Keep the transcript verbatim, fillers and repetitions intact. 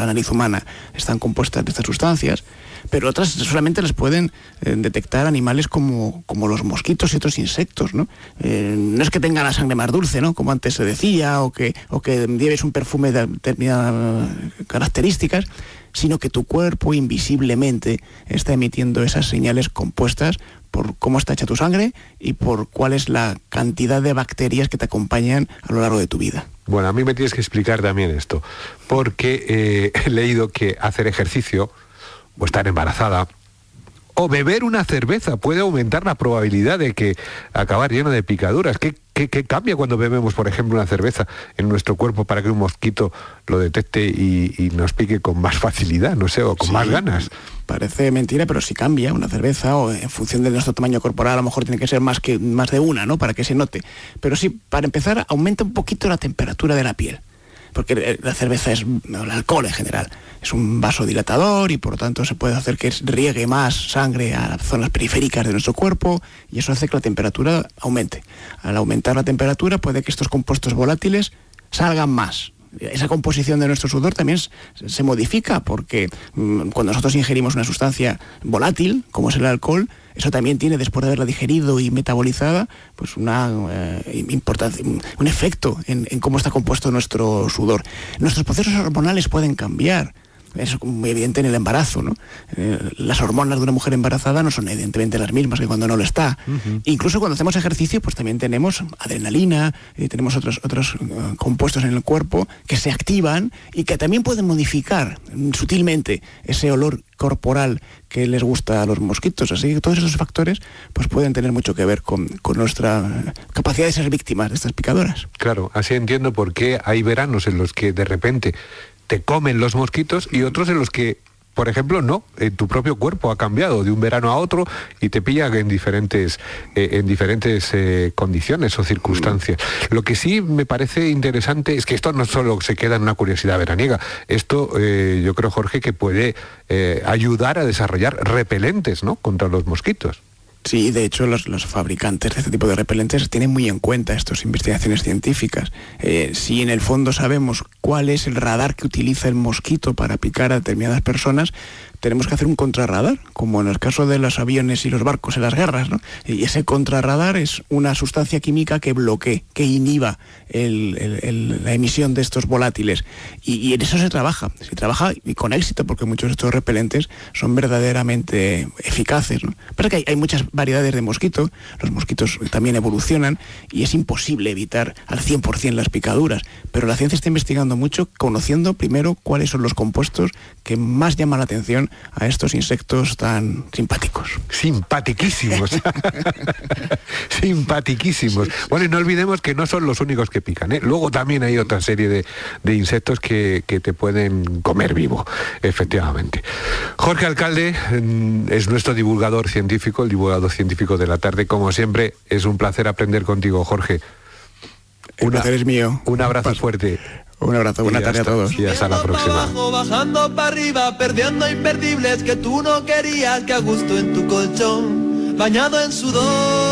la nariz humana están compuestas de estas sustancias, pero otras solamente las pueden eh, detectar animales como, como los mosquitos y otros insectos, ¿no? Eh, no es que tengan la sangre más dulce, ¿no?, como antes se decía, o que, o que lleves un perfume de determinadas características, sino que tu cuerpo invisiblemente está emitiendo esas señales compuestas por cómo está hecha tu sangre y por cuál es la cantidad de bacterias que te acompañan a lo largo de tu vida. Bueno, a mí me tienes que explicar también esto, porque eh, he leído que hacer ejercicio o estar embarazada o beber una cerveza puede aumentar la probabilidad de que acabar lleno de picaduras. ¿Qué, qué, qué cambia cuando bebemos, por ejemplo, una cerveza en nuestro cuerpo para que un mosquito lo detecte y, y nos pique con más facilidad, no sé, o con sí, más ganas? Parece mentira, pero sí cambia una cerveza, o en función de nuestro tamaño corporal, a lo mejor tiene que ser más, que, más de una, ¿no?, para que se note. Pero sí, para empezar, aumenta un poquito la temperatura de la piel, porque la cerveza es, el alcohol en general, es un vasodilatador y por lo tanto se puede hacer que riegue más sangre a las zonas periféricas de nuestro cuerpo y eso hace que la temperatura aumente. Al aumentar la temperatura puede que estos compuestos volátiles salgan más. Esa composición de nuestro sudor también se modifica porque mmm, cuando nosotros ingerimos una sustancia volátil, como es el alcohol, eso también tiene, después de haberla digerido y metabolizada, pues una eh, importancia, un efecto en, en cómo está compuesto nuestro sudor. Nuestros procesos hormonales pueden cambiar. Es muy evidente en el embarazo, ¿no? Eh, las hormonas de una mujer embarazada no son evidentemente las mismas que cuando no lo está. Uh-huh. Incluso cuando hacemos ejercicio, pues también tenemos adrenalina, y tenemos otros, otros uh, compuestos en el cuerpo que se activan y que también pueden modificar um, sutilmente ese olor corporal que les gusta a los mosquitos. Así que todos esos factores pues pueden tener mucho que ver con, con nuestra capacidad de ser víctimas de estas picadoras. Claro, así entiendo por qué hay veranos en los que de repente te comen los mosquitos y otros en los que, por ejemplo, no, en tu propio cuerpo ha cambiado de un verano a otro y te pilla en diferentes, eh, en diferentes eh, condiciones o circunstancias. Lo que sí me parece interesante es que esto no solo se queda en una curiosidad veraniega, esto eh, yo creo, Jorge, que puede eh, ayudar a desarrollar repelentes, ¿no?, contra los mosquitos. Sí, de hecho los, los fabricantes de este tipo de repelentes tienen muy en cuenta estas investigaciones científicas. Eh, si en el fondo sabemos cuál es el radar que utiliza el mosquito para picar a determinadas personas, tenemos que hacer un contrarradar, como en el caso de los aviones y los barcos en las guerras, ¿no? Y ese contrarradar es una sustancia química que bloquee, que inhiba el, el, el, la emisión de estos volátiles. Y, y en eso se trabaja, se trabaja y con éxito, porque muchos de estos repelentes son verdaderamente eficaces, ¿no? Pasa que hay, hay muchas variedades de mosquito, los mosquitos también evolucionan y es imposible evitar al cien por ciento las picaduras, pero la ciencia está investigando mucho, conociendo primero cuáles son los compuestos que más llaman la atención a estos insectos tan simpáticos. Simpatiquísimos. Simpatiquísimos. Bueno, y no olvidemos que no son los únicos que pican, ¿eh? Luego también hay otra serie de, de insectos que, que te pueden comer vivo, efectivamente. Jorge Alcalde es nuestro divulgador científico, el divulgador científico de la tarde. Como siempre, es un placer aprender contigo, Jorge. El Una, placer es mío. Un abrazo Pas- fuerte. Un abrazo, buena tarde a todos. Y hasta la próxima. Abajo, bajando para arriba, perdiendo imperdibles que tú no querías, que a gusto en tu colchón, bañado en sudor.